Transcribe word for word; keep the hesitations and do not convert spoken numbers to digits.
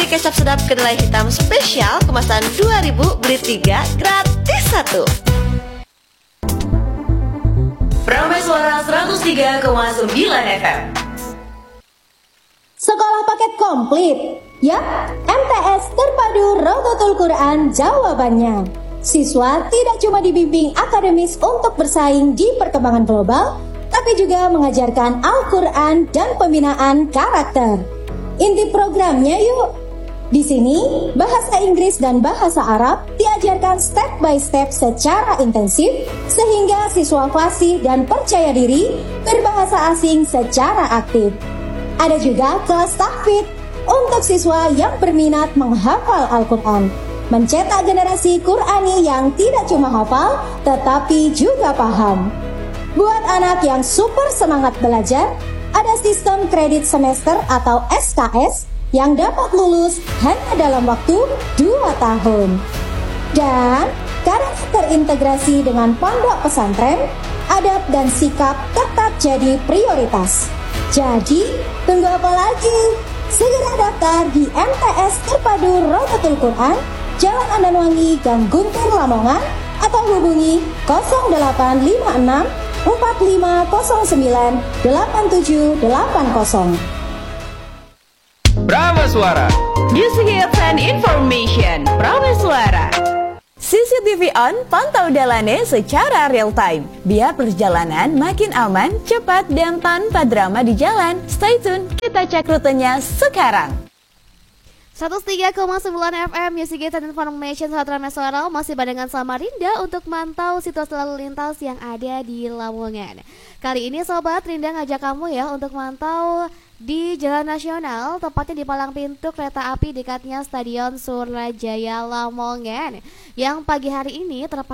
kecap sedap kedelai hitam spesial kemasan dua ribu, beli tiga gratis satu. Prameswara seratus tiga koma sembilan F M. Sekolah paket komplit. Yap, M T S Terpadu Rodotul Quran jawabannya. Siswa tidak cuma dibimbing akademis untuk bersaing di perkembangan global, tapi juga mengajarkan Al-Quran dan pembinaan karakter. Inti programnya yuk. Di sini, bahasa Inggris dan bahasa Arab diajarkan step by step secara intensif, sehingga siswa fasih dan percaya diri berbahasa asing secara aktif. Ada juga kelas tahfidz untuk siswa yang berminat menghafal Al-Quran, mencetak generasi Qurani yang tidak cuma hafal, tetapi juga paham. Buat anak yang super semangat belajar, ada sistem kredit semester atau S K S yang dapat lulus hanya dalam waktu dua tahun. Dan karena terintegrasi dengan pondok pesantren, adab dan sikap tetap jadi prioritas. Jadi, tunggu apa lagi? Segera daftar di M T S Terpadu Rodotul Quran, Jalan Andanwangi, Gang Guntur, Lamongan, atau hubungi nol delapan lima enam empat lima nol sembilan delapan tujuh delapan nol. Prameswara Music Hits and Information. Prameswara. C C T V on, pantau dalannya secara real time, biar perjalanan makin aman, cepat, dan tanpa drama di jalan. Stay tune, kita cek rutenya sekarang. seratus tiga koma sembilan F M Music Hits and Information Sahabat Prameswara masih barengan Samarinda untuk mantau situasi lalu lintas yang ada di Lamongan. Kali ini Sobat Rinda ngajak kamu ya untuk mantau di Jalan Nasional, tepatnya di palang pintu kereta api dekatnya Stadion Surajaya Lamongan, yang pagi hari ini terpantau